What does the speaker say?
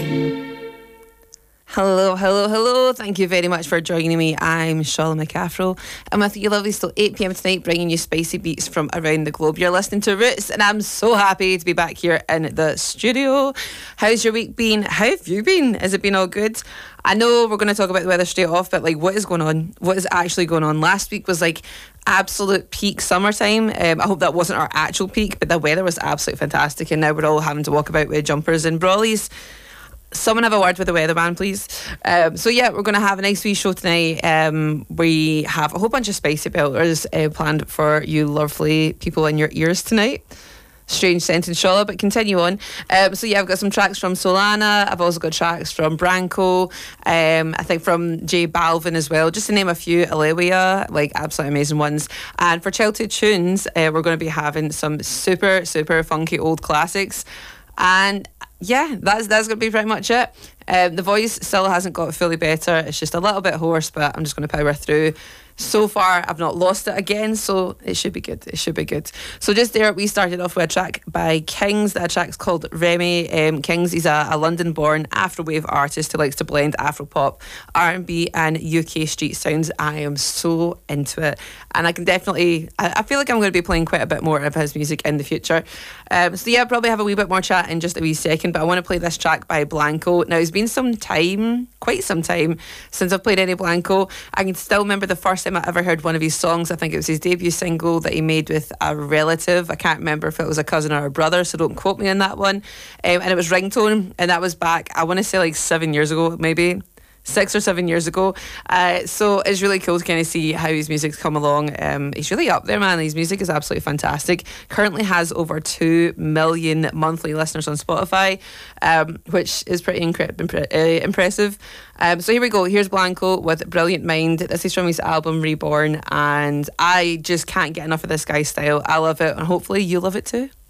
Hello, hello, hello. Thank you very much for joining me. I'm Charlotte McAfro. I'm with you lovely till 8 p.m. tonight, bringing you spicy beats from around the globe. You're listening to Roots, and I'm so happy to be back here in the studio. How's your week been? How have you been? Has it been all good? I know we're going to talk about the weather straight off, but like, what is going on? What is actually going on? Last week was like absolute peak summertime. I hope that wasn't our actual peak, but the weather was absolutely fantastic, and now we're all having to walk about with jumpers and brollies. Someone have a word with the weatherman, please. So yeah, we're going to have a nice wee show tonight. We have a whole bunch of spicy belters planned for you lovely people in your ears tonight. Strange sentence, Shola, but continue on. So yeah, I've got some tracks from Solana. I've also got tracks from Branko. I think from J Balvin as well, just to name a few. Alewia, like absolutely amazing ones. And for Childhood Tunes, we're going to be having some super, super funky old classics. And yeah, that's going to be pretty much it. The voice still hasn't got fully better. It's just a little bit hoarse, but I'm just going to power through. So far, I've not lost it again, so it should be good. It should be good. So just there, we started off with a track by Kings. That track's called Remy. Kings, he's a London-born Afrowave artist who likes to blend Afropop, R&B and UK street sounds. I am so into it. And I can definitely, I feel like I'm going to be playing quite a bit more of his music in the future. So yeah, I'll probably have a wee bit more chat in just a wee second, but I want to play this track by Blanco. Now, it's been some time, quite some time, since I've played any Blanco. I can still remember the first time I ever heard one of his songs. I think it was his debut single that he made with a relative. I can't remember if it was a cousin or a brother, so don't quote me on that one. And it was Ringtone, and that was back, I want to say like 7 years ago, maybe 6 or 7 years ago. So it's really cool to kind of see how his music's come along. He's really up there, man. His music is absolutely fantastic. Currently has over 2 million monthly listeners on Spotify, which is pretty impressive. So here we go. Here's Blanco with Brilliant Mind. This is from his album Reborn, and I just can't get enough of this guy's style. I love it, and hopefully you love it too.